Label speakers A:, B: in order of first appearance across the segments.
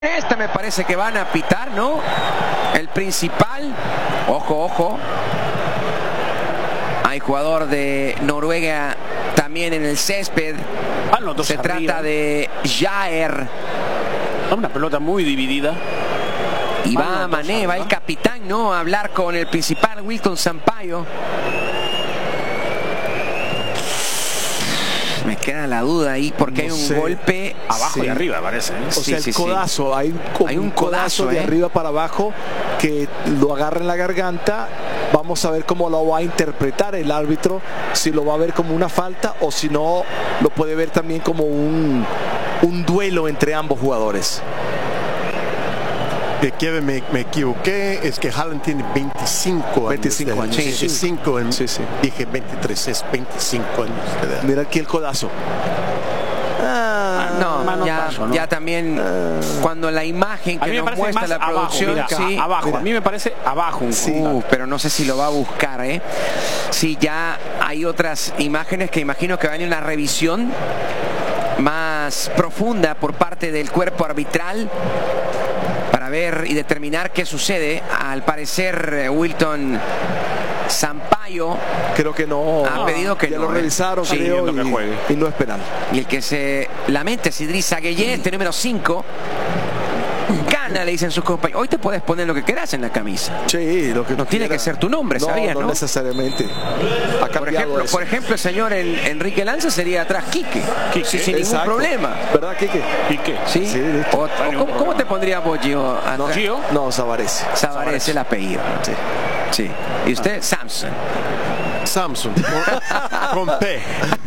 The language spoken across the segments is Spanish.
A: Esta me parece que van a pitar, ¿no? El principal. Ojo, ojo. Hay jugador de Noruega también en el césped. Se trata de Jair.
B: Una pelota muy dividida.
A: Y va Mané, va el capitán, ¿no? A hablar con el principal, Wilton Sampaio. Me queda la duda ahí porque hay un golpe
B: abajo y arriba, parece.
C: O sea, el codazo, hay un codazo de arriba para abajo que lo agarra en la garganta. Vamos a ver cómo lo va a interpretar el árbitro, si lo va a ver como una falta o si no, lo puede ver también como un duelo entre ambos jugadores.
D: Kevin, me equivoqué, es que Haaland tiene 25 años.
C: Sí,
D: 25 años.
C: Sí, sí.
D: Dije 23, es 25 años de edad.
C: Mira aquí el codazo.
A: Ya también cuando la imagen que nos muestra la producción
B: abajo, a mí me parece abajo
A: pero no sé si lo va a buscar, sí, ya hay otras imágenes que imagino que van a una revisión más profunda por parte del cuerpo arbitral para ver y determinar qué sucede. Al parecer Wilton Sampaio
C: creo que no
A: ha pedido que
C: ya
A: no,
C: lo revisaron, creo, y no es penal.
A: Y el que se lamenta es Idrissa Gueye, este número 5. Gana, le dicen sus compañeros. Hoy te puedes poner lo que quieras en la camisa.
C: Sí, lo que
A: no tiene que ser tu nombre, ¿sabías? No
C: necesariamente.
A: Por ejemplo, el señor Enrique Lanza sería atrás Quique. Sin ningún problema.
C: ¿Verdad, Quique?
A: Quique. Sí. ¿Cómo te pondrías vos, Gio?
C: No, Savarese.
A: Savarese el apellido. Sí. ¿Y usted? Samson.
D: Con P.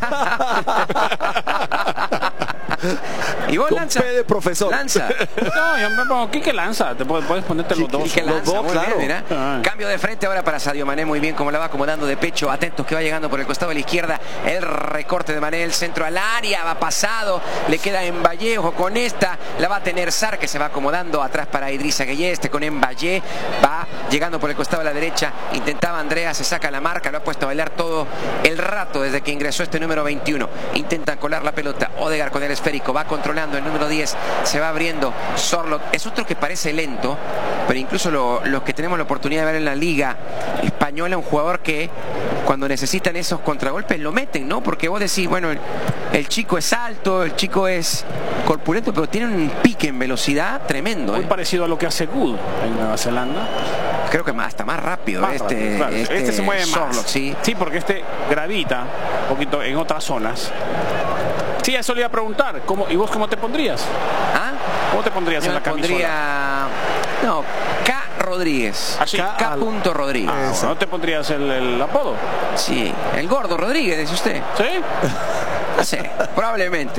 A: ¿Y vos,
C: con
A: Lanza?
C: P de profesor.
A: Lanza.
B: No, yo me pongo Quique Lanza. Te puedes ponerte los dos.
A: Quique Lanza, muy
C: claro.
A: bien, mira. Cambio de frente ahora para Sadio Mané, muy bien, como la va acomodando de pecho. Atentos que va llegando por el costado de la izquierda. El recorte de Mané, el centro al área, va pasado. Le queda Mbaye, ojo con esta. La va a tener Sar, que se va acomodando atrás para Idrissa Gueye. Este con Mbaye. Va llegando por el costado de la derecha. Intentaba Andrea, se saca la marca. Lo ha puesto a bailar todo el rato desde que ingresó este número 21. Intentan colar la pelota. Odegaard con el esférico. Va controlando el número 10. Se va abriendo. Sorloth es otro que parece lento, pero incluso los que tenemos la oportunidad de ver en la liga española, un jugador que cuando necesitan esos contragolpes lo meten, ¿no? Porque vos decís, bueno, el chico es alto, el chico es corpulento, pero tiene un pique en velocidad tremendo.
B: Muy parecido a lo que hace Good en Nueva Zelanda.
A: Creo que hasta más rápido.
B: Este se mueve
A: Sorloth,
B: más.
A: Sí,
B: porque este gravita un poquito en otras zonas. Sí, eso le iba a preguntar. ¿Y vos cómo te pondrías? ¿Cómo te pondrías en la camisola?
A: K. Rodríguez. K. Rodríguez.
B: ¿No te pondrías el apodo?
A: Sí, el gordo Rodríguez, dice usted.
B: ¿Sí?
A: No sé, probablemente.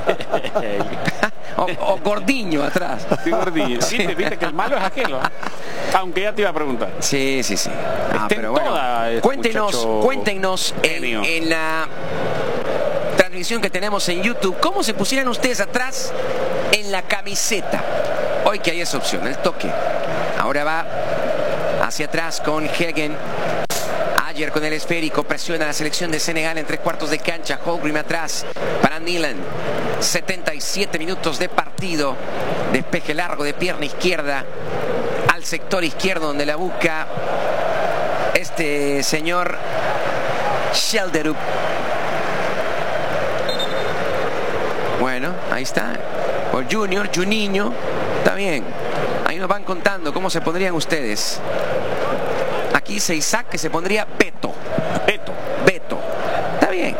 A: o Gordiño atrás.
B: Sí, Gordiño. Viste que el malo es aquel, ¿no? Aunque ya te iba a preguntar.
A: Sí. Pero bueno, cuéntenos en la transmisión que tenemos en YouTube, ¿cómo se pusieran ustedes atrás en la camiseta? Hoy que hay esa opción, el toque. Ahora va hacia atrás con Hegen. Ayer con el esférico, presiona la selección de Senegal en 3/4 de cancha. Holmgren atrás para Nilan. 77 minutos de partido. Despeje largo de pierna izquierda al sector izquierdo donde la busca este señor Schelderup. Bueno, ahí está. Por Juninho. Está bien. Ahí nos van contando cómo se pondrían ustedes. Aquí dice Isaac que se pondría Beto. Está bien.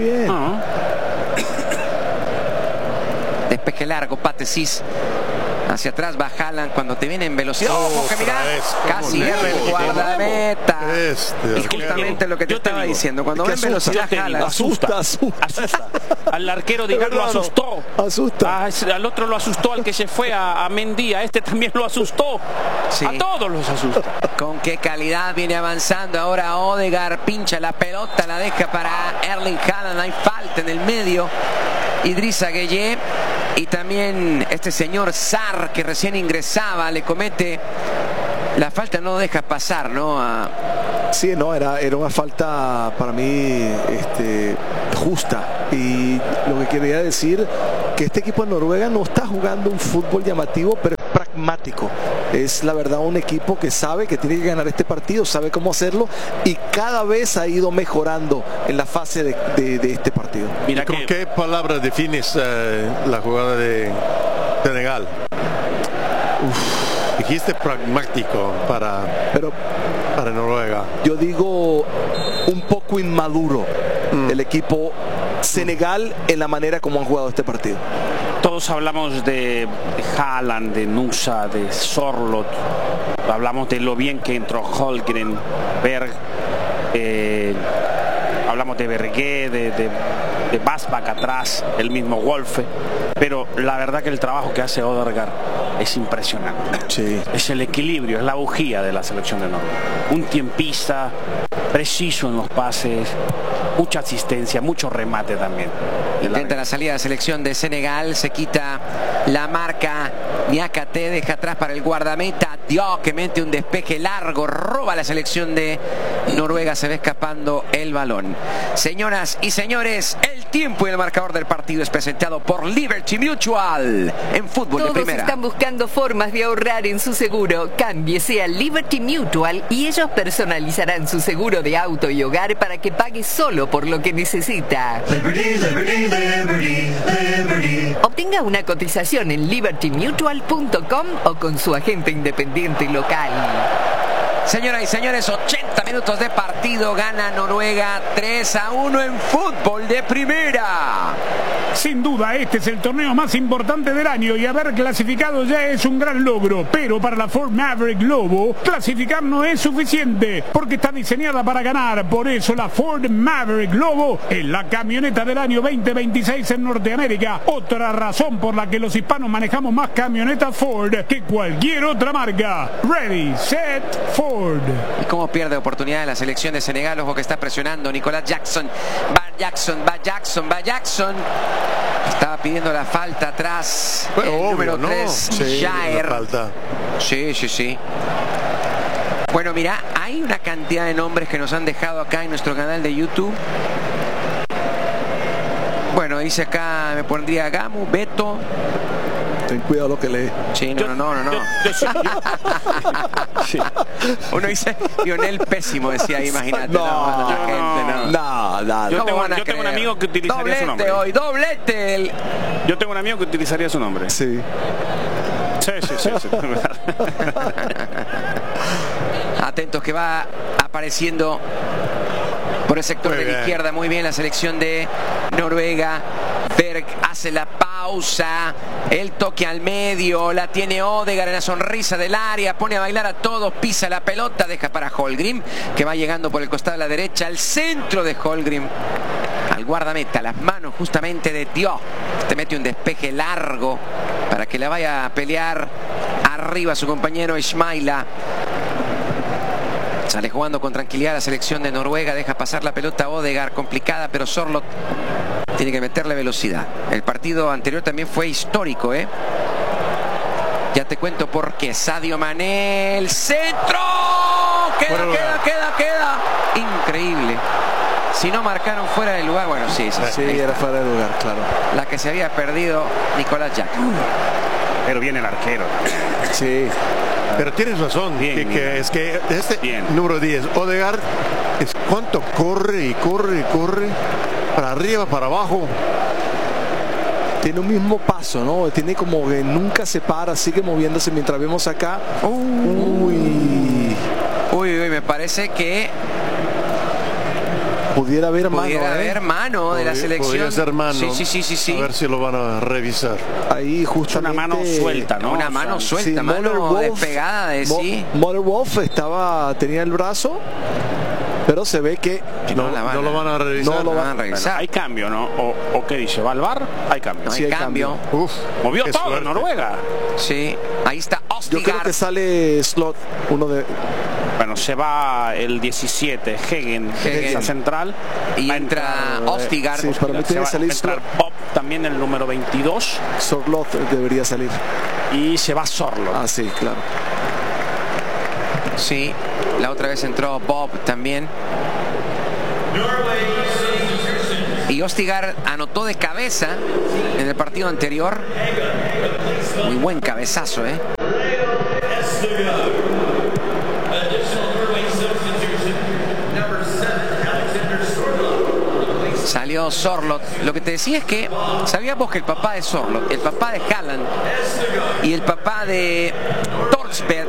A: Despeje largo, Patesis. Hacia atrás va Haaland cuando te viene en velocidad. ¡Ojo, que mirá! Casi erra el guardameta. Y justamente lo que te estaba diciendo. Cuando ven velocidad Haaland.
C: Asusta.
B: Al arquero, digamos, lo asustó. Al otro lo asustó, al que se fue a Mendy. A este también lo asustó. Sí. A todos los asusta.
A: Con qué calidad viene avanzando ahora Odegaard. Pincha la pelota, la deja para Erling Haaland. Hay falta en el medio. Idrissa Gueye. Y también este señor Sar, que recién ingresaba, le comete la falta, no deja pasar, ¿no?
C: Sí, no, era una falta para mí justa. Y lo que quería decir que este equipo de Noruega no está jugando un fútbol llamativo, pero es pragmático. Es la verdad un equipo que sabe que tiene que ganar este partido, sabe cómo hacerlo y cada vez ha ido mejorando en la fase de este partido.
D: Mira, ¿con qué palabras defines la jugada de Senegal? Dijiste pragmático para Noruega.
C: Yo digo un poco inmaduro el equipo Senegal en la manera como han jugado este partido.
B: Todos hablamos de Haaland, de Nusa, de Sorloth. Hablamos de lo bien que entró Holmgren, Berg. Hablamos de Bergué, de Basbach atrás, el mismo Wolfe. Pero la verdad que el trabajo que hace Odegaard es impresionante.
C: Sí.
B: Es el equilibrio, es la bujía de la selección de Noruega. Un tiempista, preciso en los pases, mucha asistencia, mucho remate también.
A: Intenta la salida de la selección de Senegal, se quita la marca Niakate, deja atrás para el guardameta Diop, que mete un despeje largo, roba la selección de Noruega, se ve escapando el balón. Señoras y señores, el tiempo y el marcador del partido es presentado por Liberty Mutual en fútbol de primera.
E: Todos están buscando formas de ahorrar en su seguro. Cámbiese a Liberty Mutual y ellos personalizarán su seguro de auto y hogar para que pague solo por lo que necesita.
F: Liberty, Liberty, Liberty, Liberty.
E: Obtenga una cotización en libertymutual.com o con su agente independiente local.
A: Señoras y señores, 80 minutos de partido, gana Noruega 3-1 en fútbol de primera.
G: Sin duda, este es el torneo más importante del año y haber clasificado ya es un gran logro. Pero para la Ford Maverick Globo, clasificar no es suficiente porque está diseñada para ganar. Por eso la Ford Maverick Globo es la camioneta del año 2026 en Norteamérica. Otra razón por la que los hispanos manejamos más camionetas Ford que cualquier otra marca. Ready, set, Ford.
A: ¿Y cómo pierde oportunidad en la selección de Senegal? Ojo que está presionando Nicolás Jackson. Va Jackson. Estaba pidiendo la falta atrás.
D: Bueno,
A: el
D: obvio,
A: número 3,
D: sí,
A: Jair.
D: Falta.
A: Sí. Bueno, mira, hay una cantidad de nombres que nos han dejado acá en nuestro canal de YouTube. Bueno, dice acá, me pondría Gamu, Beto.
C: Ten cuidado lo que lee.
A: Sí, no.
B: Sí.
A: Uno dice Lionel Pésimo, decía ahí, imagínate.
C: No.
B: Yo tengo un amigo que utilizaría su nombre.
A: Doblete.
B: Yo tengo un amigo que utilizaría su nombre.
C: Sí.
B: Sí.
A: Atentos que va apareciendo por el sector de la izquierda. Muy bien la selección de Noruega. Berg hace la pausa, el toque al medio, la tiene Odegaard en la sonrisa del área, pone a bailar a todos, pisa la pelota, deja para Holmgren, que va llegando por el costado de la derecha, al centro de Holmgren, al guardameta, las manos justamente de Diop, te mete un despeje largo para que la vaya a pelear arriba su compañero Ismaila. Sale jugando con tranquilidad la selección de Noruega, deja pasar la pelota a Odegaard, complicada, pero Sorloth tiene que meterle velocidad. El partido anterior también fue histórico, Ya te cuento por qué. Sadio Mané, el centro. Queda. Increíble. Si no marcaron fuera del lugar, bueno, sí,
C: era fuera del lugar, claro.
A: La que se había perdido Nicolás Jackson.
B: Pero viene el arquero.
C: Sí.
D: Pero tienes razón, es que este número 10, Odegaard, es cuánto corre, para arriba, para abajo.
C: Tiene un mismo paso, ¿no? Tiene como que nunca se para, sigue moviéndose mientras vemos acá. Uy,
A: me parece que
C: pudiera haber
A: mano de la selección.
D: Podría ser mano.
A: Sí.
D: A ver si lo van a revisar.
C: Ahí justamente.
B: Una mano suelta, ¿no?
A: Una mano suelta, mano despegada de sí.
C: Mother Wolf tenía el brazo, pero se ve que
D: no lo van a revisar.
A: No lo van a revisar.
B: Bueno, hay cambio, ¿no? ¿O qué dice? ¿Va al VAR? Hay cambio.
A: Hay cambio.
B: Movió todo Noruega.
A: Sí, ahí está Odegaard.
C: Yo creo que sale Slot, uno de...
B: Bueno, se va el 17, Hegen. La central.
A: Y entra Odegaard.
C: Sí, para mí tiene que salir
B: entrar Bob, también el número 22.
C: Sorloth debería salir.
B: Y se va Sorloth.
C: Ah, sí, claro.
A: Sí, la otra vez entró Bob también. Y Odegaard anotó de cabeza en el partido anterior. Muy buen cabezazo, Salió Sorloth. Lo que te decía es que sabíamos que el papá de Sorloth, el papá de Haaland y el papá de Thorstvedt,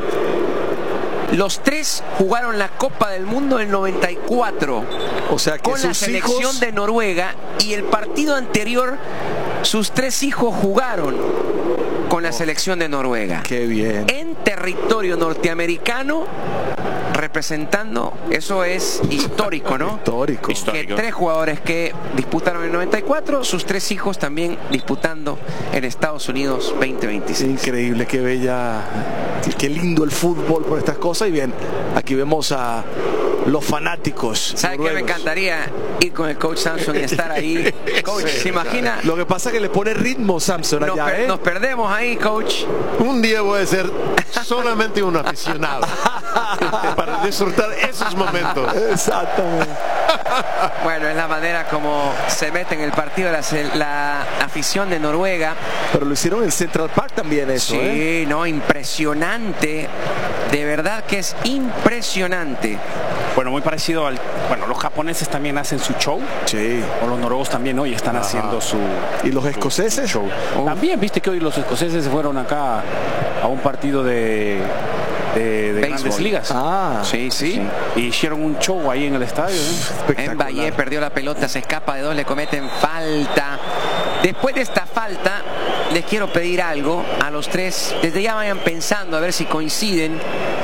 A: los tres jugaron la Copa del Mundo en 94.
C: O sea que
A: con la selección de Noruega, y el partido anterior sus tres hijos jugaron con la selección de Noruega.
C: Qué bien.
A: En territorio norteamericano, representando, eso es histórico, ¿no?
C: Histórico.
A: Que tres jugadores que disputaron en 94, sus tres hijos también disputando en Estados Unidos 2026.
C: Increíble, qué bella, qué lindo el fútbol por estas cosas. Y bien, aquí vemos a los fanáticos.
A: ¿Sabe qué me encantaría? Ir con el coach Samson y estar ahí. Coach, ¿se imagina?
C: Lo que pasa es que le pone ritmo Samson allá,
A: nos perdemos ahí, coach.
D: Un día voy a ser solamente un aficionado para disfrutar esos momentos.
C: Exactamente.
A: Bueno, es la manera como se mete en el partido la afición de Noruega.
C: Pero lo hicieron en Central Park también eso.
A: Sí, no, impresionante. De verdad que es impresionante.
B: Bueno, muy parecido al... Bueno, los japoneses también hacen su show.
C: Sí.
B: O los noruegos también hoy están haciendo su...
C: ¿Y los escoceses?
B: Show. También, viste que hoy los escoceses se fueron acá a un partido de Grandes Ligas. Sí. Y hicieron un show ahí en el estadio.
A: Mbaye perdió la pelota, se escapa de dos, le cometen falta. Después de esta falta, les quiero pedir algo a los tres. Desde ya vayan pensando a ver si coinciden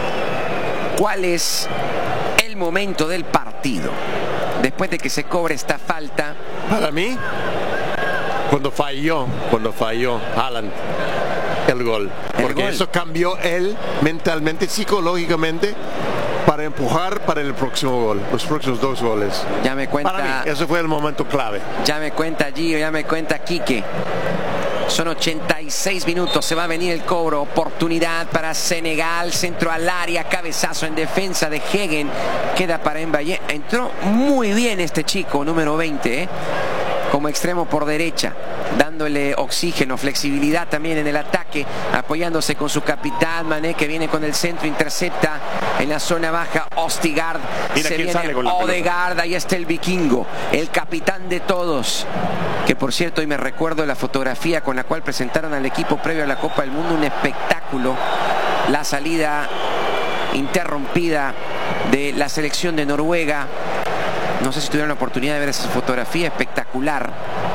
A: cuál es el momento del partido. Después de que se cobre esta falta.
D: Para mí, cuando falló Haaland el gol. Porque eso cambió él mentalmente, psicológicamente, para empujar para el próximo gol, los próximos dos goles.
A: Ya me cuenta.
D: Para mí, ese fue el momento clave.
A: Ya me cuenta Gio, ya me cuenta Quique. Son 86 minutos, se va a venir el cobro. Oportunidad para Senegal, centro al área, cabezazo en defensa de Hegen. Queda para Mbaye. Entró muy bien este chico, número 20, como extremo por derecha, dándole oxígeno, flexibilidad también en el ataque, apoyándose con su capitán Mané, que viene con el centro, intercepta en la zona baja Odegaard. Se viene Odegaard, ahí está el vikingo, el capitán de todos, que por cierto hoy me recuerdo la fotografía con la cual presentaron al equipo previo a la Copa del Mundo, un espectáculo, la salida interrumpida de la selección de Noruega. No sé si tuvieron la oportunidad de ver esa fotografía espectacular,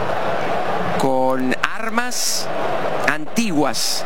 A: con armas antiguas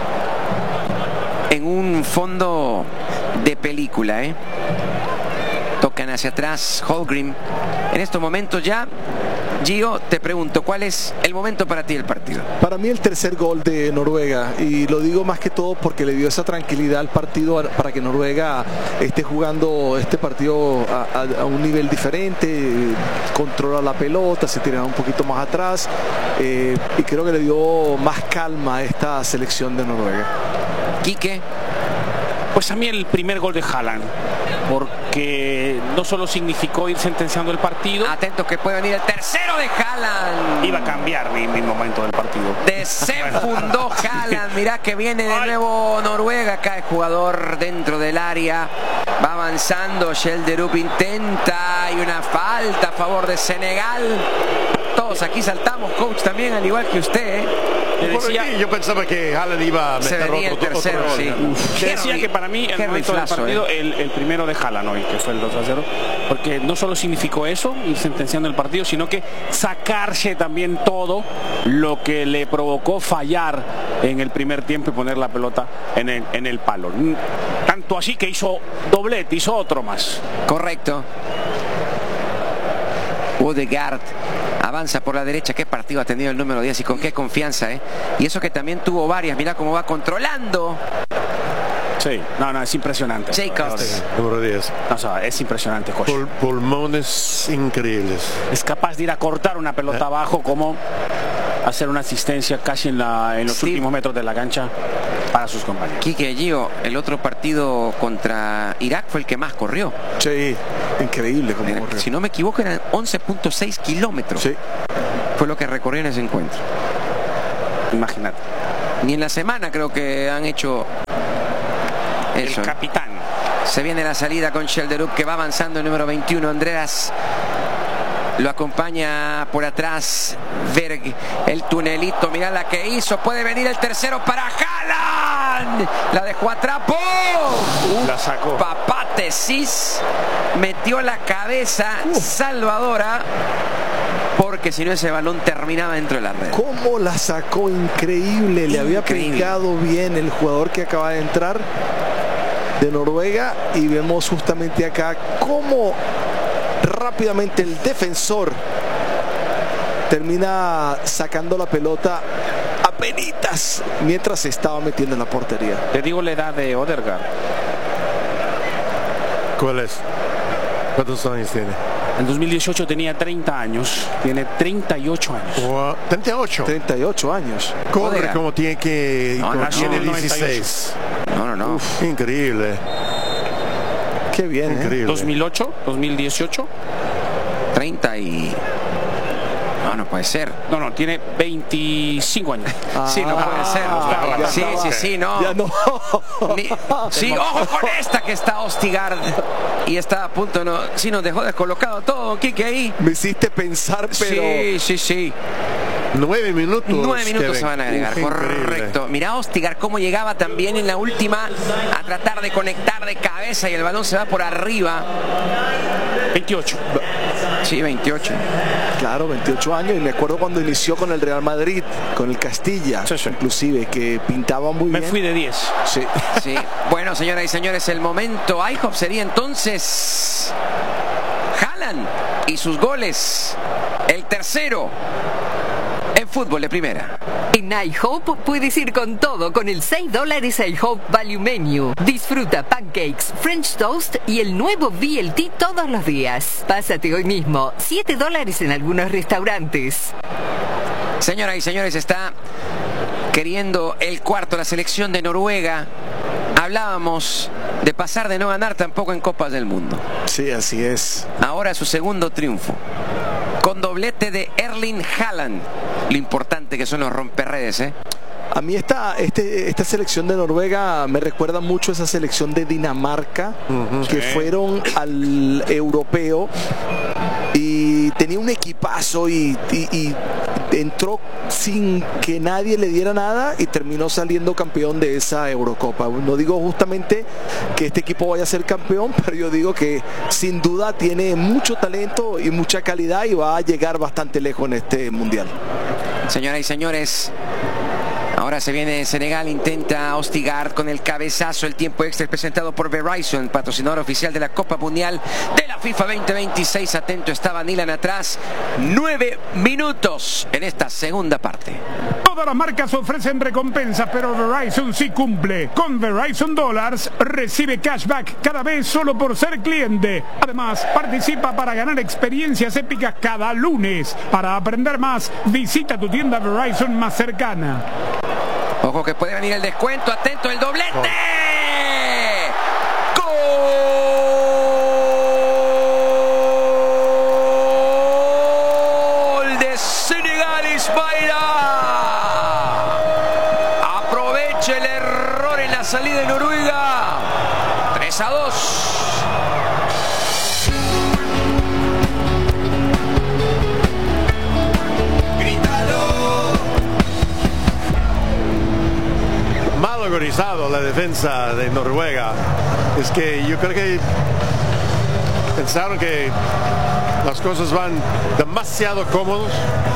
A: en un fondo de película, Tocan hacia atrás Holmgren. En estos momentos ya, Gio, te pregunto, ¿cuál es el momento para ti del partido?
C: Para mí el tercer gol de Noruega, y lo digo más que todo porque le dio esa tranquilidad al partido para que Noruega esté jugando este partido a un nivel diferente, controla la pelota, se tira un poquito más atrás, y creo que le dio más calma a esta selección de Noruega.
A: Quique.
B: Pues a mí el primer gol de Haaland, porque no solo significó ir sentenciando el partido.
A: Atento que puede venir el tercero de Haaland.
B: Iba a cambiar mi momento del partido.
A: Desenfundó Haaland. Mirá que viene de nuevo Noruega. Cae jugador dentro del área. Va avanzando. Schjelderup intenta. Hay una falta a favor de Senegal. Todos aquí saltamos, coach, también, al igual que usted.
D: Yo pensaba que Haaland iba a meter otro tercero.
A: Sí.
B: Decía que para mí el momento del partido, el primero de Haaland hoy, que fue el 2-0, porque no solo significó eso, ir sentenciando el partido, sino que sacarse también todo lo que le provocó fallar en el primer tiempo y poner la pelota en el palo. Tanto así que hizo doblete, hizo otro más.
A: Correcto. Odegaard avanza por la derecha. Qué partido ha tenido el número 10 y con qué confianza, y eso que también tuvo varias. Mira cómo va controlando.
B: Sí, no, es impresionante.
A: Jacobs.
D: Número 10.
B: O sea, es impresionante, coach.
D: Pulmones increíbles.
B: Es capaz de ir a cortar una pelota abajo, como hacer una asistencia casi en los últimos metros de la cancha. para sus compañeros.
A: Quique Gio, el otro partido contra Irak fue el que más corrió.
C: Sí, increíble como corrió.
A: Si no me equivoco, eran 11.6 kilómetros.
C: Sí.
A: Fue lo que recorrió en ese encuentro.
B: Imagínate.
A: Ni en la semana creo que han hecho eso.
B: El capitán.
A: Se viene la salida con Schelderup, que va avanzando el número 21. Andreas lo acompaña por atrás. Berg, el tunelito, mirá la que hizo. Puede venir el tercero para Haaland. La dejó atrás. ¡Pum!
B: La sacó.
A: Papatesis metió la cabeza salvadora, porque si no ese balón terminaba dentro de la red.
C: ¿Cómo la sacó? Increíble. Le había pegado bien el jugador que acaba de entrar de Noruega, y vemos justamente acá cómo rápidamente el defensor termina sacando la pelota apenitas mientras se estaba metiendo en la portería.
B: Te digo la edad de Odegaard.
D: ¿Cuál es? ¿Cuántos años tiene?
B: En 2018 tenía 30 años. Tiene 38 años.
D: Wow.
C: 38 años.
D: Corre
A: Odegaard.
D: como tiene que...
A: No,
D: como
A: no,
D: tiene
B: no,
D: 16.
A: No.
D: Uf, increíble.
C: Qué bien,
D: Increíble.
B: 2008, 2018.
A: 30 y... No puede ser.
B: No, tiene 25 años.
A: Sí, no puede ser. Sí, no.
C: Ya no.
A: Sí, ojo con esta que está Ostigard. Y está a punto, sí, nos dejó descolocado todo, Quique, ahí.
C: Me hiciste pensar, pero...
A: Sí.
D: 9 minutos.
A: 9 minutos
D: Kevin.
A: se van a agregar, correcto. Mirá Ostigard cómo llegaba también en la última a tratar de conectar de cabeza, y el balón se va por arriba.
B: 28.
A: Sí, 28.
C: Claro, 28 años, y me acuerdo cuando inició con el Real Madrid, con el Castilla,
B: Sí.
C: inclusive, que pintaba muy
B: Me
C: bien.
B: fui de 10.
C: Sí.
A: Sí. Bueno, señoras y señores, el momento IHOP sería entonces Haaland y sus goles. El tercero en fútbol de primera.
E: En iHope puedes ir con todo con el $6 iHope Value Menu. Disfruta pancakes, French toast y el nuevo BLT todos los días. Pásate hoy mismo. $7 en algunos restaurantes.
A: Señoras y señores, está queriendo el cuarto la selección de Noruega. Hablábamos de pasar de no ganar tampoco en Copas del Mundo.
C: Sí, así es.
A: Ahora su segundo triunfo, con doblete de Erling Haaland. Lo importante que son los romperredes, ¿eh?
C: A mí esta selección de Noruega me recuerda mucho a esa selección de Dinamarca, que fueron al europeo y tenía un equipazo y entró sin que nadie le diera nada y terminó saliendo campeón de esa Eurocopa. No digo justamente que este equipo vaya a ser campeón, pero yo digo que sin duda tiene mucho talento y mucha calidad y va a llegar bastante lejos en este mundial.
A: Señoras y señores, ahora se viene Senegal, intenta Ostigard con el cabezazo. El tiempo extra es presentado por Verizon, patrocinador oficial de la Copa Mundial de la FIFA 2026. Atento estaba Nilan atrás. 9 minutos en esta segunda parte.
G: Todas las marcas ofrecen recompensas, pero Verizon sí cumple. Con Verizon Dollars recibe cashback cada vez solo por ser cliente. Además, participa para ganar experiencias épicas cada lunes. Para aprender más, visita tu tienda Verizon más cercana.
A: Ojo que puede venir el descuento. Atento el doblete. ¡Gol de Senegal! Ismaila aprovecha el error en la salida de Noruega. 3-2.
D: Mal organizado la defensa de Noruega. Es que yo creo que pensaron que las cosas van demasiado cómodos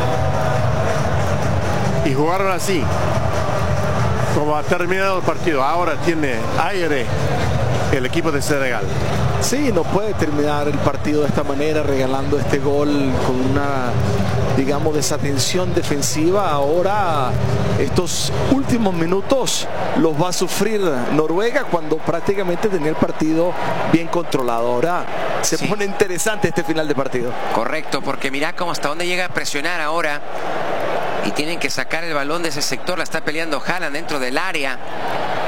D: y jugaron así como ha terminado el partido. Ahora tiene aire el equipo de Senegal.
C: Sí, no puede terminar el partido de esta manera, regalando este gol con una, digamos, desatención defensiva. Ahora estos últimos minutos los va a sufrir Noruega, cuando prácticamente tenía el partido bien controlado. Ahora se pone interesante este final de partido.
A: Correcto, porque mirá cómo hasta dónde llega a presionar ahora. Y tienen que sacar el balón de ese sector. La está peleando Haaland dentro del área.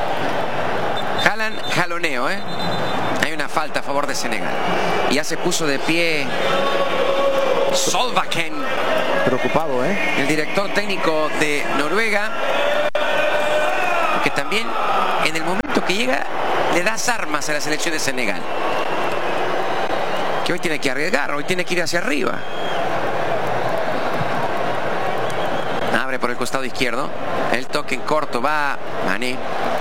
A: Haaland, jaloneo, Hay una falta a favor de Senegal. Ya se puso de pie Solbakken.
C: Preocupado,
A: el director técnico de Noruega. Que también, en el momento que llega, le das armas a la selección de Senegal. Que hoy tiene que arriesgar, hoy tiene que ir hacia arriba. Abre por el costado izquierdo. El toque en corto va Mané.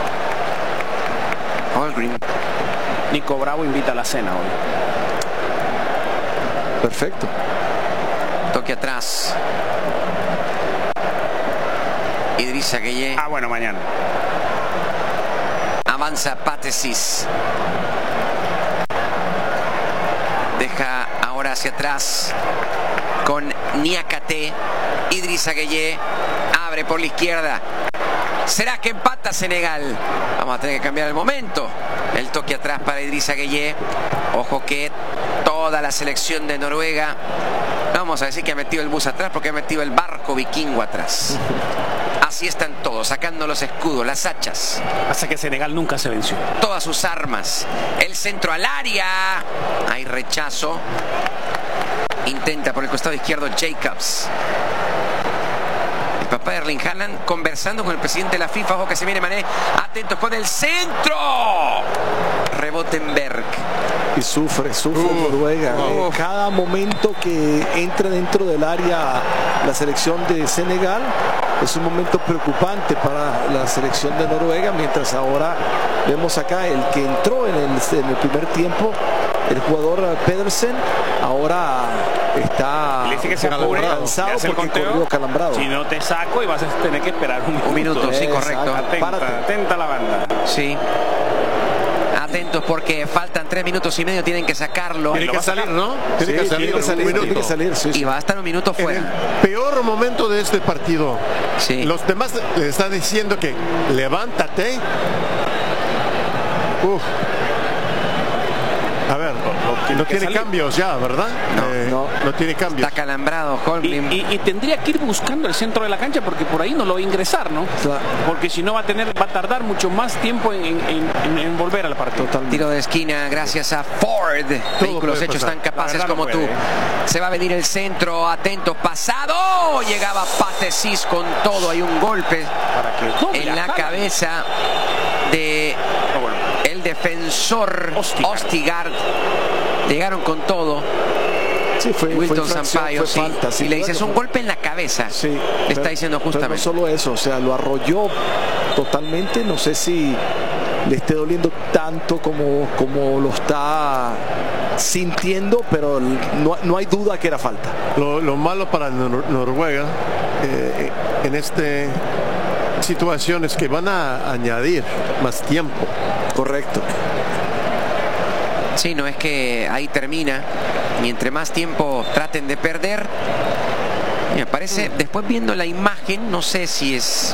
A: Holmgren.
B: Nico Bravo invita a la cena hoy.
C: Perfecto.
A: Toque atrás. Idrissa Gueye.
B: Bueno, mañana.
A: Avanza Patesis. Deja ahora hacia atrás con Niakate. Idrissa Gueye abre por la izquierda. ¿Será que empata Senegal? Vamos a tener que cambiar el momento. El toque atrás para Idrissa Gueye. Ojo que toda la selección de Noruega, vamos a decir que ha metido el bus atrás porque ha metido el barco vikingo atrás. Así están todos, sacando los escudos, las hachas.
B: Hasta que Senegal nunca se venció.
A: Todas sus armas. El centro al área. Hay rechazo. Intenta por el costado izquierdo Jacobs. El papá de Erling Haaland conversando con el presidente de la FIFA. Ojo que se viene Mané. Atentos con el centro. Rebote en Berg.
C: Y sufre Noruega. Cada momento que entra dentro del área la selección de Senegal es un momento preocupante para la selección de Noruega, mientras ahora vemos acá el que entró en el primer tiempo, el jugador Pedersen, ahora está cansado porque corrió calambrado.
B: Si no te saco y vas a tener que esperar un minuto.
A: Sí, correcto.
B: Atenta la banda.
A: Sí. Atentos porque faltan 3 minutos y medio, tienen que sacarlo.
D: Tiene que salir, ¿no? Tiene que salir.
C: Sí.
A: Y va a estar un minuto fuera.
D: En el peor momento de este partido.
A: Sí.
D: Los demás le están diciendo que levántate. A ver, no tiene cambios ya, ¿verdad? No tiene cambios.
A: Está calambrado Holmgren.
B: Y tendría que ir buscando el centro de la cancha porque por ahí no lo va a ingresar, ¿no? Claro. Porque si no va a tardar mucho más tiempo en volver al partido.
C: Totalmente.
A: Tiro de esquina gracias a Ford. Vehículos hechos tan capaces como tú. Se va a venir el centro, atentos, pasado. Llegaba Patesis con todo. Hay un golpe en la cabeza de el defensor Ostigard. Llegaron con todo.
C: Sí,
A: Wilton Sampaio, falta, y le dices un golpe en la cabeza.
C: Sí,
A: le está diciendo justamente.
C: No solo eso, o sea, lo arrolló totalmente. No sé si le esté doliendo tanto como lo está sintiendo, pero no hay duda que era falta.
D: Lo malo para Noruega en esta situación es que van a añadir más tiempo.
C: Correcto.
A: Sí, no es que ahí termina. Y entre más tiempo traten de perder, me parece, después viendo la imagen, no sé si es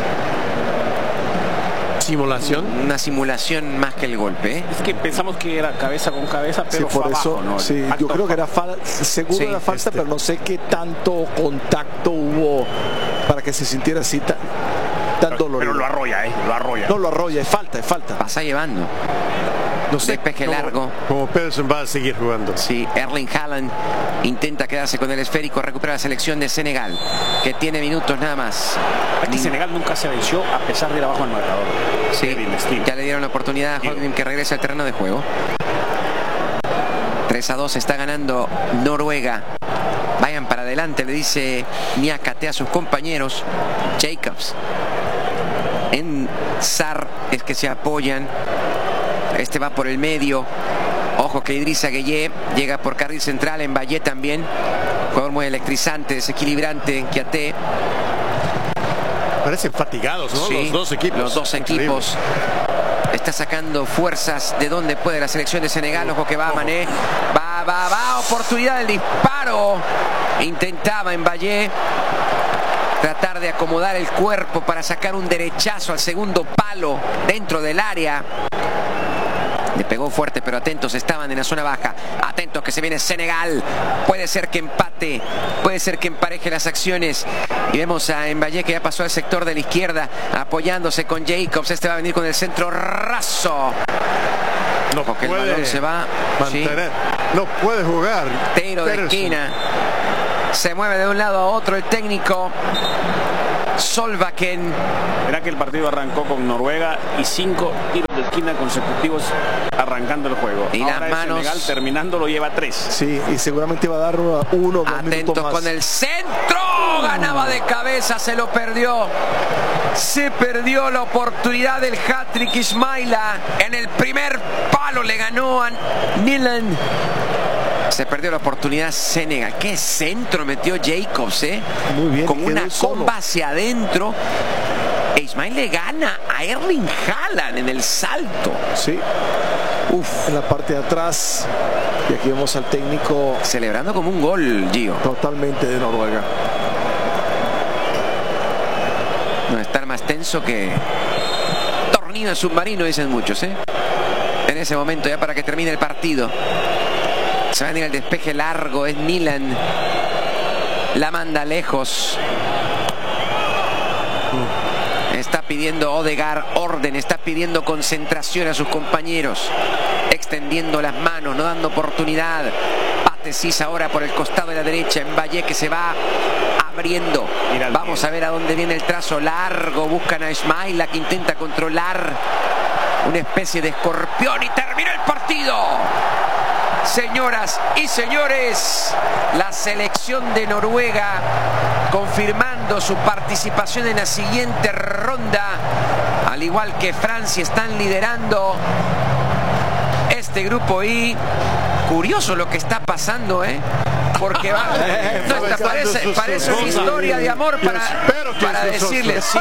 D: simulación,
A: una simulación más que el golpe.
B: Es que pensamos que era cabeza con cabeza, pero
C: sí, por eso
B: abajo, ¿no?
C: Sí, yo creo que era seguro era falta, pero no sé qué tanto contacto hubo para que se sintiera así tan dolorido.
B: Pero lo arrolla, lo arrolla.
C: No, lo arrolla, es falta.
A: Pasa llevando.
C: No sé,
A: despeje largo.
D: Como Pedersen va a seguir jugando.
A: Sí, Erling Haaland intenta quedarse con el esférico, recupera la selección de Senegal, que tiene minutos nada más.
B: Aquí Senegal nunca se venció a pesar de ir abajo al marcador.
A: Sí, ya le dieron la oportunidad a Holmgren que regrese al terreno de juego. 3-2 está ganando Noruega. Vayan para adelante, le dice Niakate a sus compañeros. Jacobs en Sar es que se apoyan. Este va por el medio. Ojo que Idrissa Gueye llega por carril central. En Valle también. Jugador muy electrizante, desequilibrante en Kiaté.
D: Parecen fatigados, ¿no?
A: Sí,
D: los dos equipos.
A: Los dos equipos. Está sacando fuerzas de donde puede la selección de Senegal. Ojo que va Mané. Va. Oportunidad del disparo. Intentaba en Valle tratar de acomodar el cuerpo para sacar un derechazo al segundo palo dentro del área. Le pegó fuerte, pero atentos estaban en la zona baja. Atentos que se viene Senegal. Puede ser que empate, puede ser que empareje las acciones. Y vemos a Mbaye que ya pasó al sector de la izquierda, apoyándose con Jacobs. Este va a venir con el centro raso.
D: No
A: porque
D: puede
A: el balón se va
D: mantener. Sí. No puede jugar.
A: Tiro de esquina. Se mueve de un lado a otro el técnico Solbakken.
B: Era que el partido arrancó con Noruega y 5 tiros de esquina consecutivos arrancando el juego.
A: Y
B: ahora
A: las manos.
B: Senegal terminando lo lleva 3.
C: Sí, y seguramente va a dar uno o dos
A: Atentos
C: minutos más.
A: con el centro. Ganaba de cabeza, se lo perdió. Se perdió la oportunidad del hat-trick Ismaila. En el primer palo le ganó a Milan. Se perdió la oportunidad Senegal. Qué centro metió Jacobs,
C: Muy bien.
A: Con una
C: solo.
A: comba hacia adentro. E Ismail le gana a Erling Haaland en el salto.
C: Sí. En la parte de atrás. Y aquí vemos al técnico
A: celebrando como un gol, Gio.
C: Totalmente de Noruega.
A: No estar más tenso que tornillo de submarino, dicen muchos, En ese momento, ya para que termine el partido. Se va a venir el despeje largo, es Milan. La manda lejos. Está pidiendo Odegaard orden, está pidiendo concentración a sus compañeros. Extendiendo las manos, no dando oportunidad. Patesis ahora por el costado de la derecha. Mbaye que se va abriendo. Vamos a ver a dónde viene el trazo largo. Buscan a Ismaila que intenta controlar una especie de escorpión y termina el partido. Señoras y señores, la selección de Noruega confirmando su participación en la siguiente ronda. Al igual que Francia, están liderando este grupo I. Curioso lo que está pasando, porque va, parece una historia de amor para decirle, sí.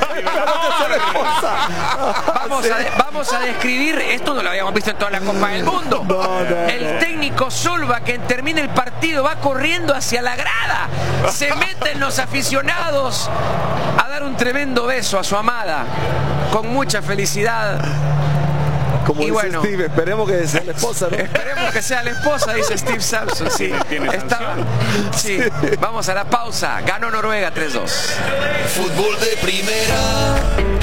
A: Vamos a describir, esto no lo habíamos visto en toda la Copa del Mundo. El técnico Solbakken termina el partido, va corriendo hacia la grada, se meten los aficionados a dar un tremendo beso a su amada, con mucha felicidad.
C: Como dice Steve, esperemos que sea la esposa, ¿no?
A: Esperemos que sea la esposa, dice Steve Sampson. Sí, sí. Vamos a la pausa. Ganó Noruega 3-2.
F: Fútbol de primera.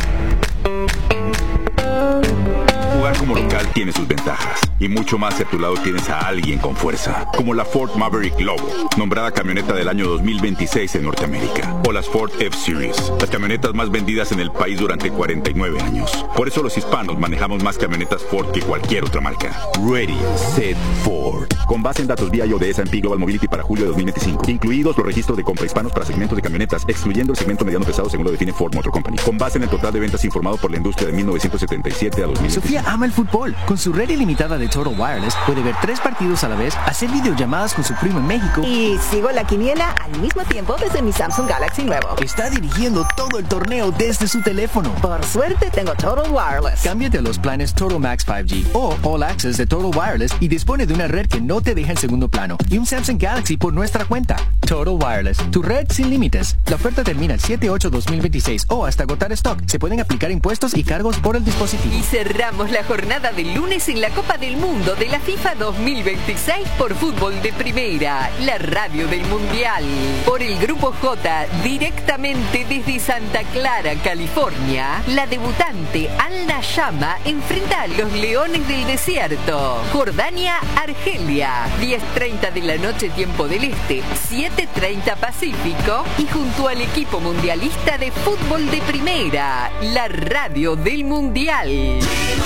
H: Jugar como local tiene sus ventajas y mucho más si a tu lado tienes a alguien con fuerza, como la Ford Maverick Lobo, nombrada camioneta del año 2026 en Norteamérica, o las Ford F-Series, las camionetas más vendidas en el país durante 49 años. Por eso los hispanos manejamos más camionetas Ford que cualquier otra marca. Ready, Set, Ford. Con base en datos vía de S&P Global Mobility para julio de 2025, incluidos los registros de compra hispanos para segmentos de camionetas, excluyendo el segmento mediano pesado según lo define Ford Motor Company. Con base en el total de ventas informado por la industria de 1977 a 2025.
I: Sofía ama el fútbol. Con su red ilimitada de Total Wireless puede ver 3 partidos a la vez, hacer videollamadas con su primo en México
J: y sigo la quiniela al mismo tiempo desde mi Samsung Galaxy nuevo.
I: Está dirigiendo todo el torneo desde su teléfono.
J: Por suerte tengo Total Wireless.
I: Cámbiate a los planes Total Max 5G o All Access de Total Wireless y dispone de una red que no te deja en segundo plano y un Samsung Galaxy por nuestra cuenta. Total Wireless, tu red sin límites. La oferta termina el 7/8/2026 o hasta agotar stock. Se pueden aplicar impuestos y cargos por el dispositivo.
E: Y cerramos la jornada del lunes en la Copa del Mundo de la FIFA 2026 por Fútbol de Primera, la radio del Mundial. Por el Grupo J, directamente desde Santa Clara, California, la debutante Al Nashama enfrenta a los Leones del Desierto. Jordania, Argelia, 10:30 de la noche tiempo del Este, 7:30 Pacífico, y junto al equipo mundialista de Fútbol de Primera, la radio del Mundial.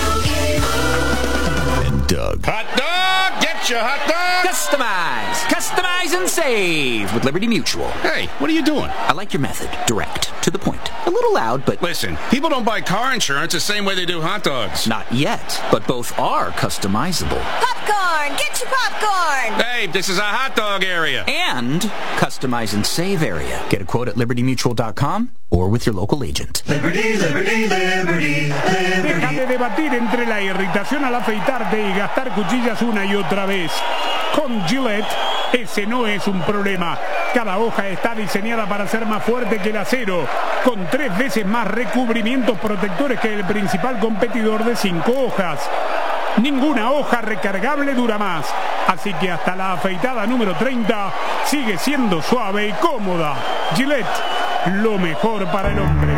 K: Doug. Hot dog! Get your hot dog!
L: Customize and save with Liberty Mutual.
K: Hey, what are you doing?
L: I like your method. Direct. To the point. A little loud, but...
K: Listen, people don't buy car insurance the same way they do hot dogs.
L: Not yet, but both are customizable.
J: Popcorn! Get your popcorn!
K: Hey, this is a hot dog area.
L: And customize and save area. Get a quote at libertymutual.com or with your local agent.
F: Liberty, liberty, liberty, liberty.
G: Deja de debatir entre la irritación al afeitarte y gastar cuchillas una y otra vez. Con Gillette, ese no es un problema. Cada hoja está diseñada para ser más fuerte que el acero, con 3 veces más recubrimientos protectores que el principal competidor de 5 hojas. Ninguna hoja recargable dura más. Así que hasta la afeitada número 30 sigue siendo suave y cómoda. Gillette, lo mejor para el hombre.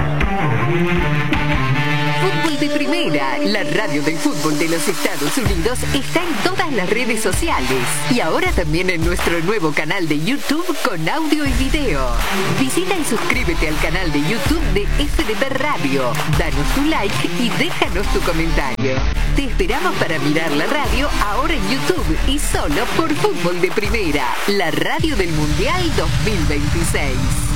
E: Fútbol de Primera, la radio del fútbol de los Estados Unidos, está en todas las redes sociales y ahora también en nuestro nuevo canal de YouTube con audio y video. Visita y suscríbete al canal de YouTube de FDP Radio. Danos tu like y déjanos tu comentario. Te esperamos para mirar la radio ahora en YouTube y solo por Fútbol de Primera, la radio del Mundial 2026.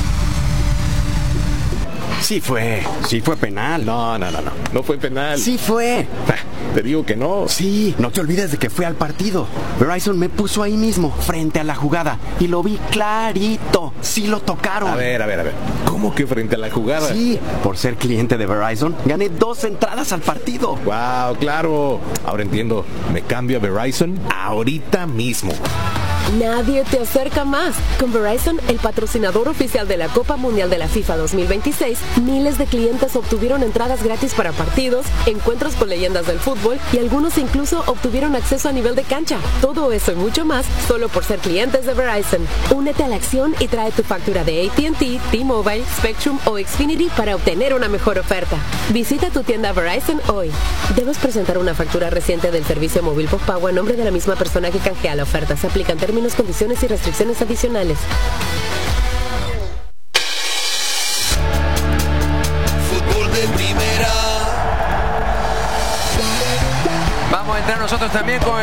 M: Sí fue penal.
N: No fue penal.
M: Sí fue.
N: Te digo que no.
M: Sí, no te olvides de que fue al partido. Verizon me puso ahí mismo, frente a la jugada, y lo vi clarito. Sí lo tocaron.
N: A ver. ¿Cómo que frente a la jugada?
M: Sí, por ser cliente de Verizon, gané 2 entradas al partido.
N: Wow, claro. Ahora entiendo. Me cambio a Verizon ahorita mismo.
O: Nadie te acerca más. Con Verizon, el patrocinador oficial de la Copa Mundial de la FIFA 2026, miles de clientes obtuvieron entradas gratis para partidos, encuentros con leyendas del fútbol y algunos incluso obtuvieron acceso a nivel de cancha. Todo eso y mucho más solo por ser clientes de Verizon. Únete a la acción y trae tu factura de AT&T, T-Mobile, Spectrum o Xfinity para obtener una mejor oferta. Visita tu tienda Verizon hoy. Debes presentar una factura reciente del servicio móvil postpago a nombre de la misma persona que canjea la oferta. Se aplican términos, condiciones y restricciones adicionales.
F: Fútbol de Primera.
A: Vamos a entrar nosotros también con el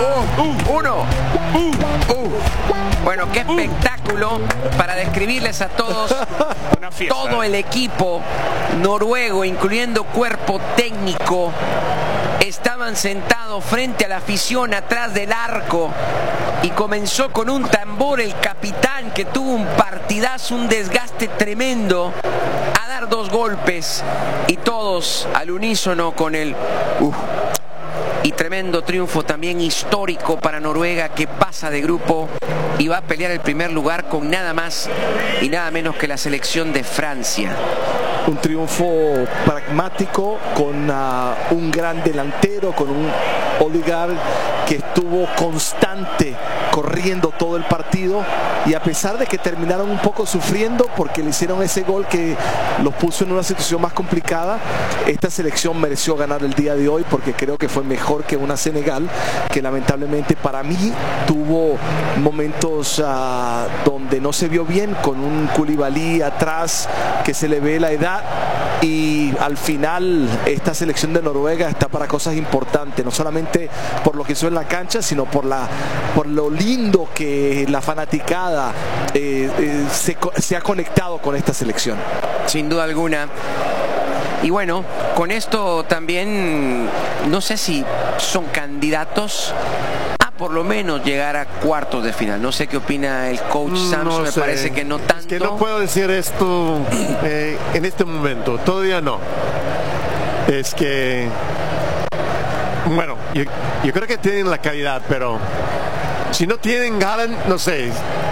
A: Bueno, qué espectáculo para describirles a todos. Todo el equipo noruego, incluyendo cuerpo técnico, estaban sentados frente a la afición atrás del arco y comenzó con un tambor el capitán, que tuvo un partidazo, un desgaste tremendo, a dar 2 golpes y todos al unísono con el y tremendo triunfo también histórico para Noruega, que pasa de grupo y va a pelear el primer lugar con nada más y nada menos que la selección de Francia.
C: Un triunfo pragmático con un gran delantero, con un Odegaard que estuvo constante corriendo todo el partido, y a pesar de que terminaron un poco sufriendo porque le hicieron ese gol que los puso en una situación más complicada, esta selección mereció ganar el día de hoy, porque creo que fue mejor que una Senegal que lamentablemente para mí tuvo momentos donde no se vio bien, con un Koulibaly atrás que se le ve la edad, y al final esta selección de Noruega está para cosas importantes, no solamente por lo que hizo en la cancha, sino por lo lindo que la fanaticada se ha conectado con esta selección.
A: Sin duda alguna. Y bueno, con esto también no sé si son candidatos a por lo menos llegar a cuartos de final. No sé qué opina el coach Samson, me parece que no tanto.
D: Es que no puedo decir esto en este momento, todavía no. Es que, bueno, yo creo que tienen la calidad, pero si no tienen Haaland, no sé.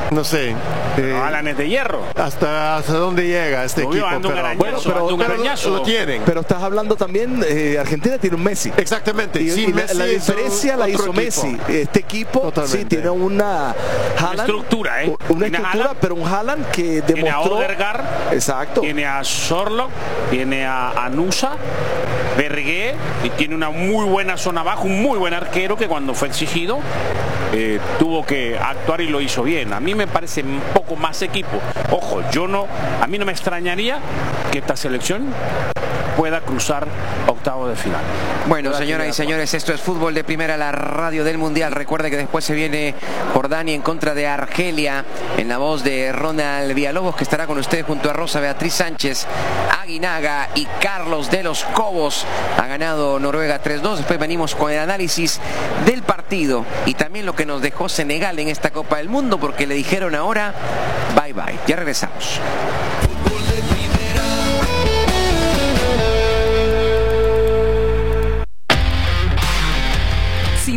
B: Haaland es de hierro.
D: ¿Hasta dónde llega este equipo?
B: Pero
D: lo tienen.
C: Pero estás hablando también, Argentina tiene un Messi.
D: Exactamente.
C: Y
D: Messi
C: la diferencia la hizo Messi. Este equipo totalmente. Sí tiene una
B: estructura,
C: una estructura, pero un Haaland que demostró.
B: Tiene a Odegaard,
C: exacto.
B: Tiene a Sorloth, tiene a Nusa, Bergué, y tiene una muy buena zona abajo, un muy buen arquero que cuando fue exigido tuvo que actuar y lo hizo bien. A mí me parece un poco más equipo. Ojo, a mí no me extrañaría que esta selección pueda cruzar octavos de final.
A: Bueno, señoras y señores, esto es Fútbol de Primera, la radio del Mundial. Recuerde que después se viene Jordania en contra de Argelia, en la voz de Ronald Villalobos, que estará con ustedes junto a Rosa Beatriz Sánchez, Aguinaga y Carlos de los Cobos. Ha ganado Noruega 3-2. Después venimos con el análisis del partido y también lo que nos dejó Senegal en esta Copa del Mundo, porque le dijeron ahora bye bye. Ya regresamos.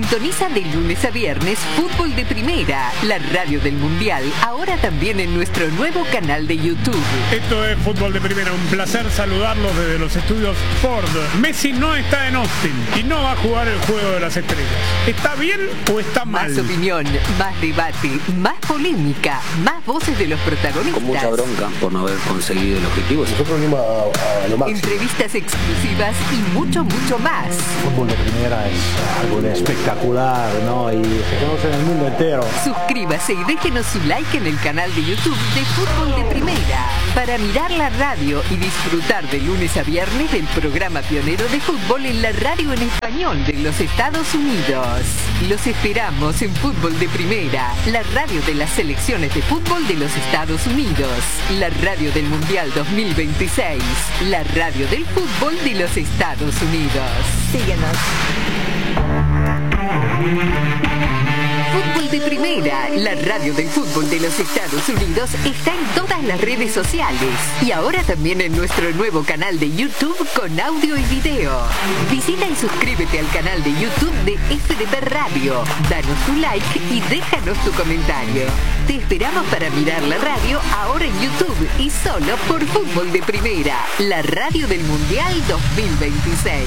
E: Sintoniza de lunes a viernes Fútbol de Primera, la radio del Mundial, ahora también en nuestro nuevo canal de YouTube.
G: Esto es Fútbol de Primera, un placer saludarlos desde los estudios Ford. Messi no está en Austin y no va a jugar el Juego de las Estrellas. ¿Está bien o está mal?
E: Más opinión, más debate, más polémica, más voces de los protagonistas.
P: Con mucha bronca por no haber conseguido el objetivo.
Q: Nosotros venimos a lo máximo.
E: Entrevistas exclusivas y mucho más.
Q: Fútbol de Primera es algo de espectacular, ¿no? Y se conoce en el mundo entero.
E: Suscríbase y déjenos su like en el canal de YouTube de Fútbol de Primera para mirar la radio y disfrutar de lunes a viernes del programa pionero de fútbol en la radio en español de los Estados Unidos. Los esperamos en Fútbol de Primera, la radio de las selecciones de fútbol de los Estados Unidos, la radio del Mundial 2026, la radio del fútbol de los Estados Unidos.
J: Síguenos.
E: Fútbol de Primera, la radio del fútbol de los Estados Unidos, está en todas las redes sociales y ahora también en nuestro nuevo canal de YouTube con audio y video. Visita y suscríbete al canal de YouTube de FDP Radio, danos tu like y déjanos tu comentario. Te esperamos para mirar la radio ahora en YouTube y solo por Fútbol de Primera, la radio del Mundial 2026.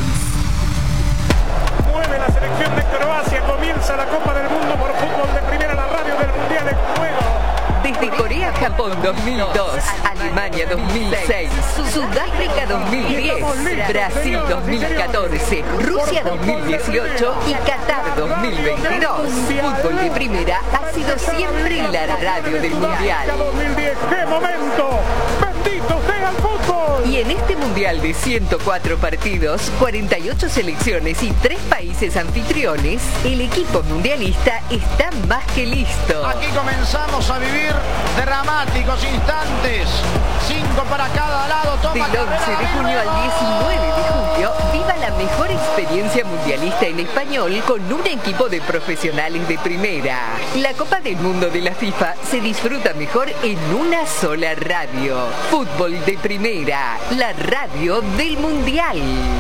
G: Mueve la selección de Croacia, comienza la Copa del Mundo por Fútbol de Primera, la radio del Mundial en juego.
E: Desde Corea-Japón 2002, Alemania 2006, Sudáfrica 2010, Brasil 2014, Rusia 2018 y Qatar 2022. Fútbol de Primera ha sido siempre la radio del Mundial.
G: 2010, ¡qué momento! ¡Bendito sea el fútbol!
E: Y en este Mundial de 104 partidos, 48 selecciones y 3 países anfitriones, el equipo mundialista está más que listo.
R: Aquí comenzamos a vivir dramáticos instantes. 5 para cada lado. Toma
E: del 11 de junio al 19 de julio, viva la mejor experiencia mundialista en español con un equipo de profesionales de primera. La Copa del Mundo de la FIFA se disfruta mejor en una sola radio. Fútbol de Primera, la radio del Mundial.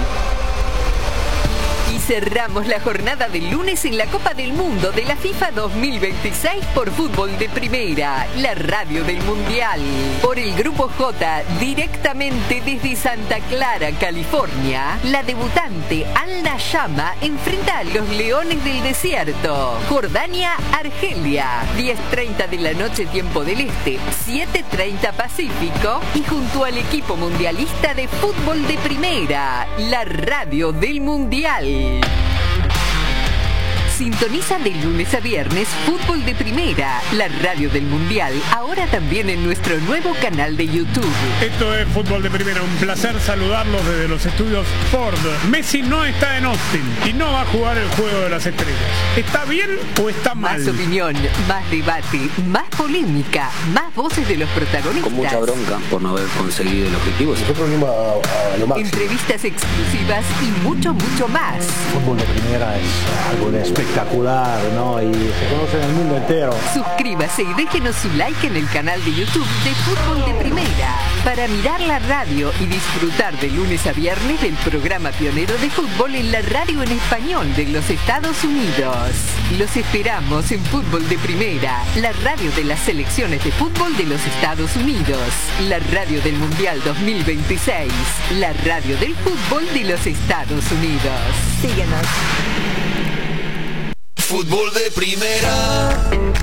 E: Y cerramos la jornada del lunes en la Copa del Mundo de la FIFA 2026 por Fútbol de Primera, la radio del Mundial. Por el Grupo J, directamente desde Santa Clara, California, la debutante Al Nashama enfrenta a los Leones del Desierto. Jordania, Argelia, 10:30 de la noche tiempo del Este, 7:30 Pacífico, y junto al equipo mundialista de Fútbol de Primera, la radio del Mundial. Sintoniza de lunes a viernes Fútbol de Primera, la radio del Mundial, ahora también en nuestro nuevo canal de YouTube.
G: Esto es Fútbol de Primera, un placer saludarlos desde los estudios Ford. Messi no está en Austin y no va a jugar el Juego de las Estrellas. ¿Está bien o está mal?
E: Más opinión, más debate, más polémica, más voces de los protagonistas.
P: Con mucha bronca por no haber conseguido el objetivo.
Q: Nosotros venimos a lo máximo.
E: Entrevistas exclusivas y mucho más.
Q: Fútbol de Primera es algo de espectacular, ¿no? Y se conoce en el mundo entero.
E: Suscríbase y déjenos su like en el canal de YouTube de Fútbol de Primera para mirar la radio y disfrutar de lunes a viernes del programa pionero de fútbol en la radio en español de los Estados Unidos. Los esperamos en Fútbol de Primera, la radio de las selecciones de fútbol de los Estados Unidos, la radio del Mundial 2026, la radio del fútbol de los Estados Unidos.
J: Síguenos.
F: Fútbol de Primera.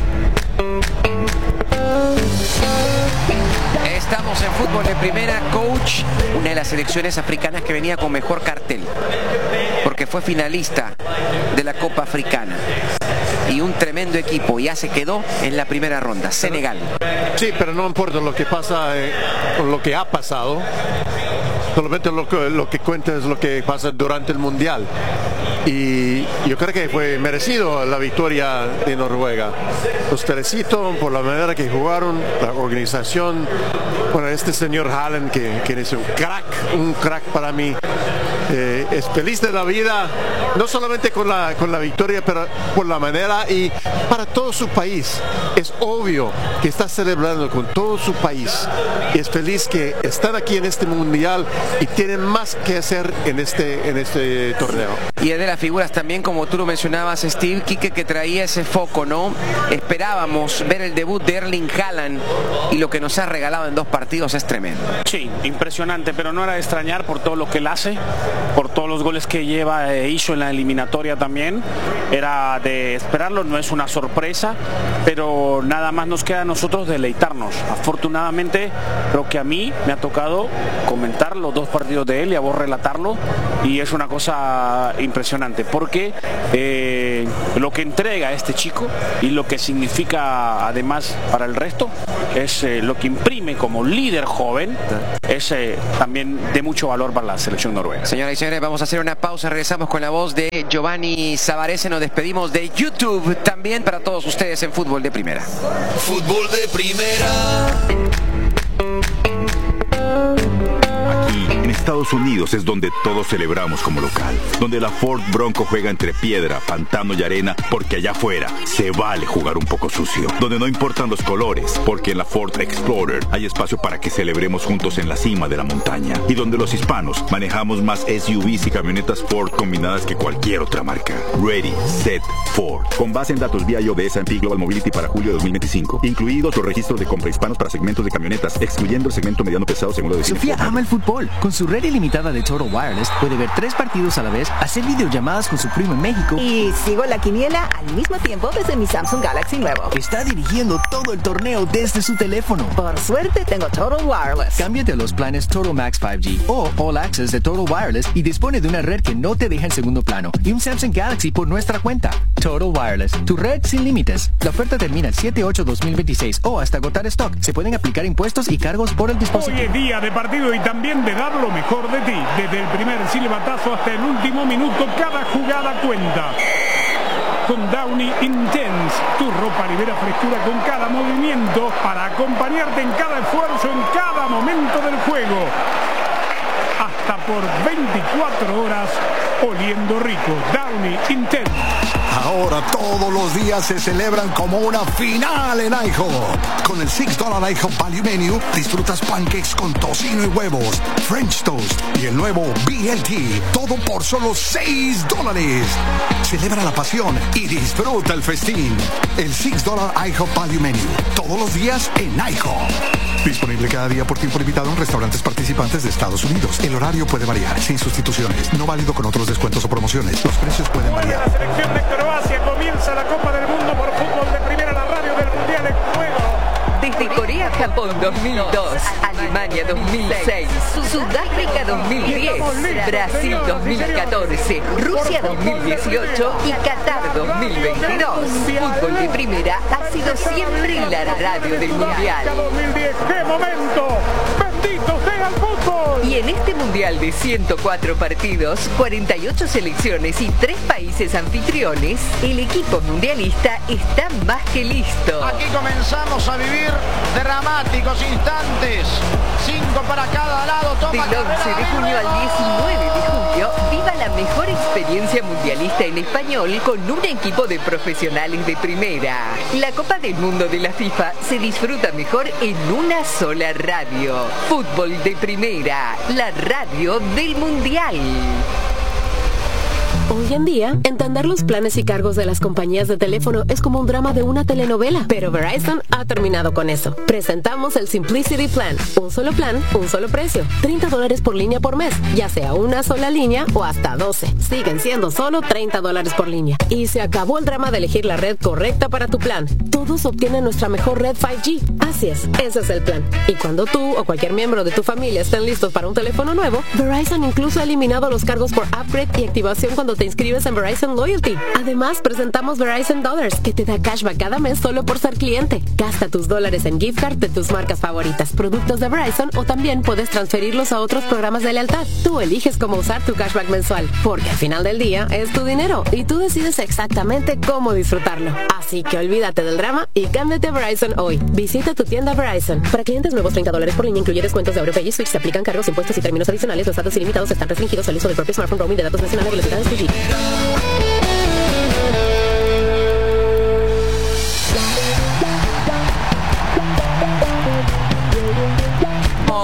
A: Estamos en Fútbol de Primera, coach, una de las selecciones africanas que venía con mejor cartel, porque fue finalista de la Copa Africana. Y un tremendo equipo, ya se quedó en la primera ronda, Senegal.
D: Sí, pero no importa lo que pasa, lo que ha pasado, solamente lo que cuenta es lo que pasa durante el Mundial. Y yo creo que fue merecido la victoria de Noruega. Los felicito por la manera que jugaron, la organización. Bueno, este señor Haaland que es un crack para mí. Es feliz de la vida, no solamente con la victoria, pero por la manera y para todo su país. Es obvio que está celebrando con todo su país. Y es feliz que están aquí en este mundial y tienen más que hacer en este torneo.
A: Y es de las figuras también, como tú lo mencionabas, Steve, Quique, que traía ese foco, ¿no? Esperábamos ver el debut de Erling Haaland y lo que nos ha regalado en 2 partidos es tremendo.
B: Sí, impresionante, pero no era de extrañar por todo lo que él hace, por todos los goles que lleva hizo en la eliminatoria también. Era de esperarlo, no es una sorpresa, pero nada más nos queda a nosotros deleitarnos. Afortunadamente, creo que a mí me ha tocado comentar los 2 partidos de él y a vos relatarlo, y es una cosa impresionante, porque lo que entrega este chico y lo que significa además para el resto es lo que imprime como líder joven, es también de mucho valor para la selección noruega.
A: Señoras y señores, vamos a hacer una pausa, regresamos con la voz de Giovanni Savarese, nos despedimos de YouTube también para todos ustedes en Fútbol de Primera.
F: Fútbol de Primera.
H: En Estados Unidos es donde todos celebramos como local, donde la Ford Bronco juega entre piedra, pantano y arena, porque allá afuera se vale jugar un poco sucio, donde no importan los colores, porque en la Ford Explorer hay espacio para que celebremos juntos en la cima de la montaña, y donde los hispanos manejamos más SUVs y camionetas Ford combinadas que cualquier otra marca. Ready, Set, Ford. Con base en datos BIO de S&P Global Mobility para julio de 2025, incluidos los registros de compra hispanos para segmentos de camionetas, excluyendo el segmento mediano pesado según lo de
I: Sofía ama el fútbol. Con su red ilimitada de Total Wireless puede ver 3 partidos a la vez, hacer videollamadas con su primo en México
J: y sigo la quiniela al mismo tiempo desde mi Samsung Galaxy nuevo.
I: Está dirigiendo todo el torneo desde su teléfono.
J: Por suerte tengo Total Wireless.
I: Cámbiate a los planes Total Max 5G o All Access de Total Wireless y dispone de una red que no te deja en segundo plano y un Samsung Galaxy por nuestra cuenta. Total Wireless, tu red sin límites. La oferta termina el 7/8/2026 o hasta agotar stock. Se pueden aplicar impuestos y cargos por el dispositivo.
G: Hoy es día de partido y también de dar lo mejor de ti. Desde el primer silbatazo hasta el último minuto, cada jugada cuenta. Con Downy Intense, tu ropa libera frescura con cada movimiento para acompañarte en cada esfuerzo, en cada momento del juego. Hasta por 24 horas oliendo rico. Downy Intense.
S: Ahora todos los días se celebran como una final en IHOP. Con el $6 IHOP Value Menu disfrutas pancakes con tocino y huevos, French toast y el nuevo BLT. Todo por solo $6. Celebra la pasión y disfruta el festín. El $6 IHOP Value Menu. Todos los días en IHOP. Disponible cada día por tiempo limitado en restaurantes participantes de Estados Unidos. El horario puede variar, sin sustituciones. No válido con otros descuentos o promociones. Los precios pueden variar.
G: La selección de Croacia comienza la Copa del Mundo por Fútbol de Primera, la radio del Mundial en juego.
E: Desde Corea, Japón 2002, Alemania 2006, Sudáfrica 2010, Brasil 2014, Rusia 2018 y Qatar 2022. Fútbol de Primera ha sido siempre la radio del Mundial.
G: 2010, ¡qué momento! ¡Bendito sea el fútbol!
E: Y en este Mundial de 104 partidos, 48 selecciones y 3 países anfitriones, el equipo mundialista está más que listo.
R: Aquí comenzamos a vivir dramáticos instantes. 5 para cada lado. Toma
E: del 11 de junio al 19 de julio, viva la mejor experiencia mundialista en español con un equipo de profesionales de primera. La Copa del Mundo de la FIFA se disfruta mejor en una sola radio. Fútbol de Primera, la radio del Mundial.
O: Hoy en día, entender los planes y cargos de las compañías de teléfono es como un drama de una telenovela, pero Verizon ha terminado con eso. Presentamos el Simplicity Plan. Un solo plan, un solo precio. $30 por línea por mes, ya sea una sola línea o hasta 12. Siguen siendo solo $30 por línea. Y se acabó el drama de elegir la red correcta para tu plan. Todos obtienen nuestra mejor red 5G. Así es, ese es el plan. Y cuando tú o cualquier miembro de tu familia estén listos para un teléfono nuevo, Verizon incluso ha eliminado los cargos por upgrade y activación cuando te inscribes en Verizon Loyalty. Además, presentamos Verizon Dollars, que te da cashback cada mes solo por ser cliente. Gasta tus dólares en gift card de tus marcas favoritas, productos de Verizon, o también puedes transferirlos a otros programas de lealtad. Tú eliges cómo usar tu cashback mensual, porque al final del día es tu dinero y tú decides exactamente cómo disfrutarlo. Así que olvídate del drama y cámbiate a Verizon hoy. Visita tu tienda Verizon. Para clientes nuevos, $30 por línea, incluye descuentos de AuroPay y Switch. Se aplican cargos, impuestos y términos adicionales. Los datos ilimitados están restringidos al uso del propio smartphone. Roaming de datos nacionales, velocidades 3G.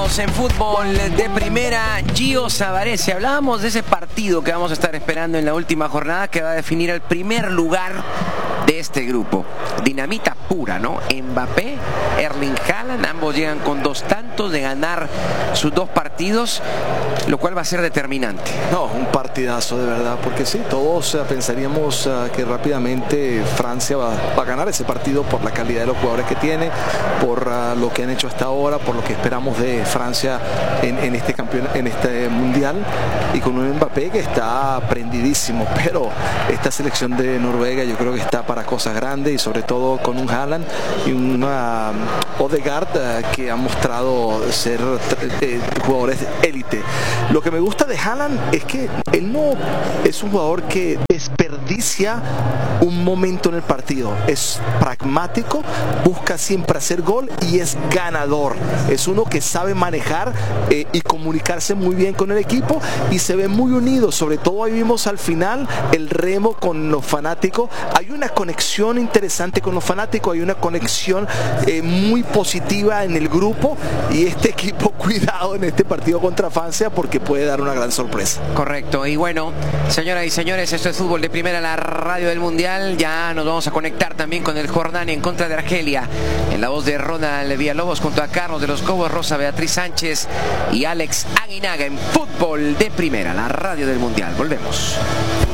A: volvemos en fútbol de primera. Gio Savarese, hablábamos de ese partido que vamos a estar esperando en la última jornada que va a definir el primer lugar de este grupo. Dinamita pura, ¿no? Mbappé, Erling Haaland, ambos llegan con 2 tantos de ganar sus 2 partidos, lo cual va a ser determinante.
C: No, un partidazo de verdad, porque sí, todos pensaríamos que rápidamente Francia va a ganar ese partido por la calidad de los jugadores que tiene, por lo que han hecho hasta ahora, por lo que esperamos de Francia en este mundial, y con un Mbappé que está prendidísimo, pero esta selección de Noruega yo creo que está para cosas grandes, y sobre todo con un Haaland y una Odegaard que han mostrado ser jugadores élite. Lo que me gusta de Haaland es que él no es un jugador que desperdicia un momento en el partido, es pragmático, busca siempre hacer gol y es ganador, es uno que sabe manejar y comunicarse muy bien con el equipo, y se ve muy unido. Sobre todo ahí vimos al final el remo con los fanáticos, hay una conexión interesante con los fanáticos, hay una conexión muy positiva en el grupo, y este equipo, cuidado en este partido contra Francia, porque puede dar una gran sorpresa.
A: Correcto, y bueno, señoras y señores, esto es Fútbol de Primera, la radio del Mundial. Ya nos vamos a conectar también con el Jordania en contra de Argelia, en la voz de Ronald Villalobos, junto a Carlos de los Cobos, Rosa Beatriz Sánchez y Alex Aguinaga en Fútbol de Primera, la radio del Mundial. Volvemos.